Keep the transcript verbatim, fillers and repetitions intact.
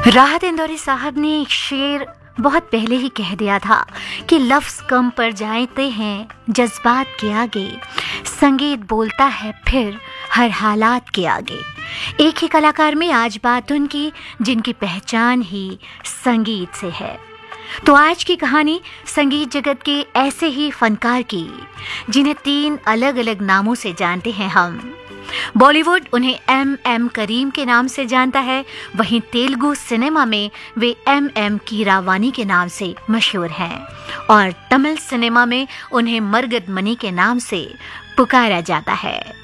राहत इंदौरी साहब ने एक शेर बहुत पहले ही कह दिया था कि लफ्ज़ कम पड़ जाते हैं जज्बात के आगे, संगीत बोलता है फिर हर हालात के आगे। एक ही कलाकार में आज बात उनकी जिनकी पहचान ही संगीत से है। तो आज की कहानी संगीत जगत के ऐसे ही फनकार की जिन्हें तीन अलग अलग नामों से जानते हैं हम। बॉलीवुड उन्हें एम एम करीम के नाम से जानता है, वहीं तेलुगु सिनेमा में वे एम एम कीरावानी के नाम से मशहूर हैं और तमिल सिनेमा में उन्हें मरगद मणि के नाम से पुकारा जाता है।